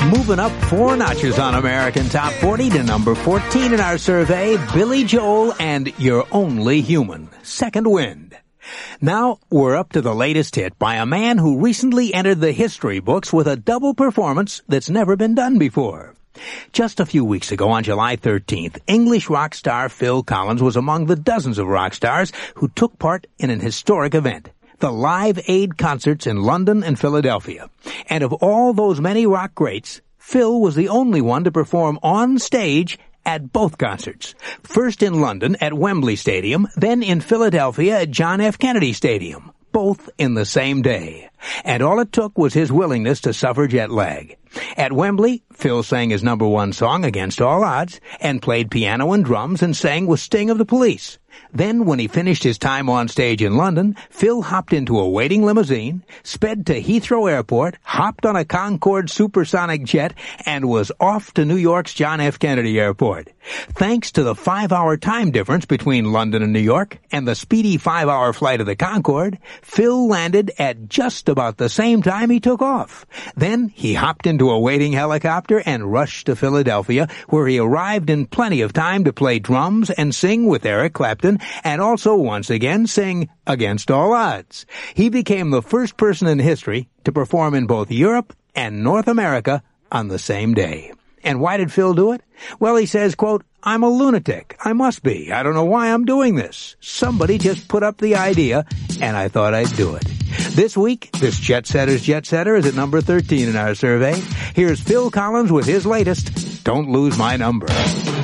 Moving up 4 notches on American Top 40 to number 14 in our survey, Billy Joel and You're Only Human, Second Wind. Now, we're up to the latest hit by a man who recently entered the history books with a double performance that's never been done before. Just a few weeks ago, on July 13th, English rock star Phil Collins was among the dozens of rock stars who took part in an historic event, the Live Aid concerts in London and Philadelphia. And of all those many rock greats, Phil was the only one to perform on stage at both concerts. First in London at Wembley Stadium, then in Philadelphia at John F. Kennedy Stadium, both in the same day. And all it took was his willingness to suffer jet lag. At Wembley, Phil sang his number 1 song, Against All Odds, and played piano and drums and sang with Sting of the Police. Then, when he finished his time on stage in London, Phil hopped into a waiting limousine, sped to Heathrow Airport, hopped on a Concorde supersonic jet, and was off to New York's John F. Kennedy Airport. Thanks to the 5-hour time difference between London and New York and the speedy 5-hour flight of the Concorde, Phil landed at just about the same time he took off. Then he hopped into a waiting helicopter and rushed to Philadelphia, where he arrived in plenty of time to play drums and sing with Eric Clapton, and also once again sing Against All Odds. He became the first person in history to perform in both Europe and North America on the same day. And why did Phil do it? Well, he says, quote, I'm a lunatic. I must be. I don't know why I'm doing this. Somebody just put up the idea, and I thought I'd do it. This week, this Jet Setter's Jet Setter is at number 13 in our survey. Here's Phil Collins with his latest, Don't Lose My Number.